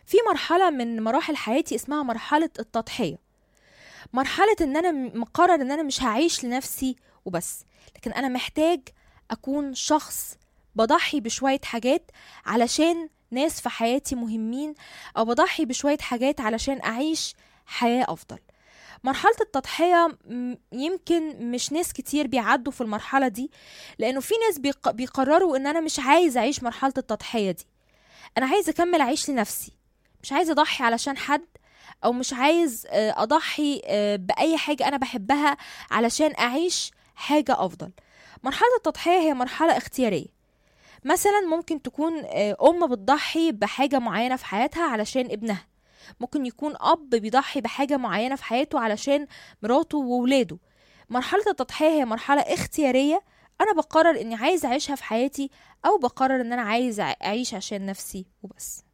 في مرحلة من مراحل حياتي اسمها مرحلة التضحية، مرحلة ان انا مقرر ان انا مش هعيش لنفسي وبس، لكن انا محتاج اكون شخص بضحي بشوية حاجات علشان ناس في حياتي مهمين، او بضحي بشوية حاجات علشان اعيش حياة افضل. مرحلة التضحية يمكن مش ناس كتير بيعدوا في المرحلة دي، لانه في ناس بيقرروا ان انا مش عايز اعيش مرحلة التضحية دي، انا عايز اكمل اعيش لنفسي، مش عايز اضحي علشان حد، او مش عايز اضحي باي حاجة انا بحبها علشان اعيش حاجة افضل. مرحلة التضحية هي مرحلة اختيارية. مثلا ممكن تكون ام بتضحي بحاجة معينة في حياتها علشان ابنها، ممكن يكون اب بيضحي بحاجة معينة في حياته علشان مراته وولاده. مرحلة التضحية هي مرحلة اختيارية، انا بقرر اني عايز اعيشها في حياتي، او بقرر ان انا عايز اعيش عشان نفسي وبس.